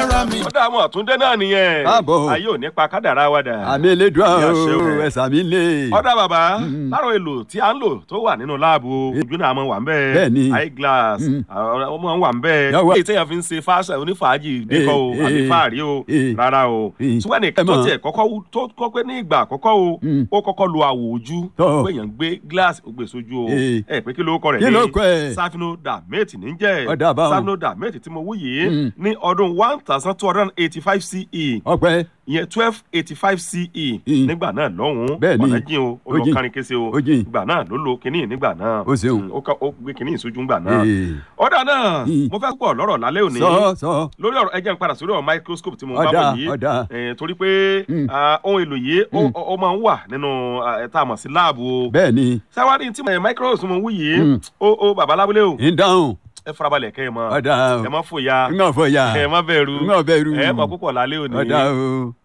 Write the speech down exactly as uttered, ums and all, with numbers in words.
ara mi. ọ̀dà àwọn àtúndé náà nìyẹn. Káàbọ̀. ayé ò ní pa kádàrá wa dà. àmì elédùn Àmì àṣẹ àwọn rẹ̀. ẹ̀sà mi lè. ọ̀dà bàbá láàrọ̀ èlò tí a ń lò tó wà nínú láàbù ojú náà mọ̀ wà ń bẹ́ẹ̀. Bẹ́ẹ̀ni. eye glass ọmọ wà ń bẹ́ẹ̀. Yàwá. èyí téèyàn fi ń ṣe fáṣà onífàájì dékọ̀ o Eh, àbí eh, fáàrí o eh. rárá o. Eh. ṣùgbọ́n nìkan Ẹ tó mọ̀. tiẹ̀ kọ́kọ́ wú- tó kọ́ pé ní ìgbà àkọ́kọ́ o Mm. ó kọ́kọ́ lo àwọ̀ ojú Tọ́. pé èèyàn gbé glass ó gbé sójú o Eh. ẹ pé kí ló kọ rẹ̀ Kí ló kọ ẹ̀? Safino Damate ní jẹ́ Ọ̀dà báwọn. Safino Damate tí mo wú yìí Mm. ní ọdún one thousand two hundred and eighty-five C E ọpẹ́. ìyẹn twelve eighty-five C E Mm. nígbà náà lọ́hùn-ún Bẹ́ẹ̀ni. ọ̀nà jìn o ó Ó lọ jìn. kárin kése o Ó jìn. ìgbà náà ló lo kinní nígbà náà Ó ṣeun. Mm, ó ká- ó gbé kinní ìsojú ńgbà náà Eh. ọ̀dà náà Mm. mo fẹ́ pọ̀ lọ́rọ̀ lálẹ́ òní sọ sọ. lórí ọ̀rọ̀ ẹ jẹ́ n padà sórí ọ̀rọ̀ microscope tí mo bá Ọ̀dà, bọ̀ yìí ọ̀dà. Eh, torí pé Mm. ah, ohun èlò yìí ó- Mm. ó máa ń wà nínú ah, tá a mọ̀ sí láàbù o Bẹ́ẹ̀ni. sáwádìí tí microscope mo wú yìí Mm. ó ó bàbá lábúlé o ń dáhùn. ẹ farabalẹ̀ kẹ́ ẹ mọ Ọ̀dà o. ẹ má fòyà ń gbọ́ fọ ya. ẹ má bẹ̀rù ń gbọ́ bẹ̀rù. ẹ mọ̀ púpọ̀ lálẹ́ òní ọ̀dà o.